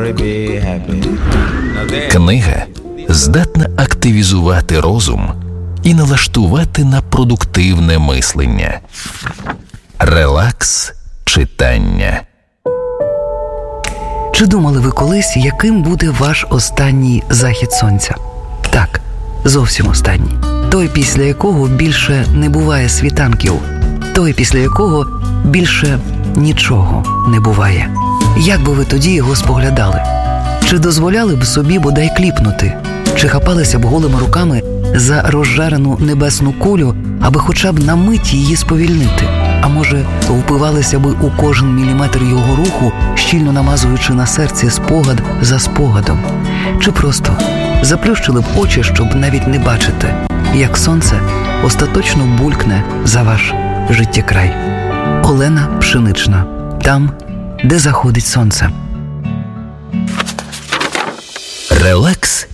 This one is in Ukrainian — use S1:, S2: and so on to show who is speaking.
S1: Книга здатна активізувати розум і налаштувати на продуктивне мислення. Релакс читання.
S2: Чи думали ви колись, яким буде ваш останній захід сонця? Так, зовсім останній. Той, після якого більше не буває світанків. Той, після якого більше нічого не буває. Як би ви тоді його споглядали? Чи дозволяли б собі бодай кліпнути? Чи хапалися б голими руками за розжарену небесну кулю, аби хоча б на мить її сповільнити? А може, впивалися би у кожен міліметр його руху, щільно намазуючи на серці спогад за спогадом? Чи просто заплющили б очі, щоб навіть не бачити, як сонце остаточно булькне за ваш життєкрай? Олена Пшенична. Там, де заходить сонце.
S1: Релакс